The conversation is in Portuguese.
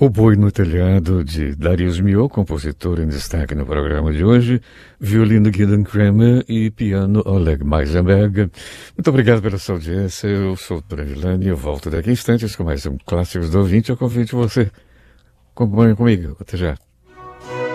O Boi no Telhado, de Darius Milhaud, compositor em destaque no programa de hoje, violino Gideon Kramer e piano Oleg Meisenberg. Muito obrigado pela sua audiência, eu sou o Tranvilani e eu volto daqui a instantes com mais um Clássicos do Ouvinte. Eu convido você, acompanhe comigo, até já.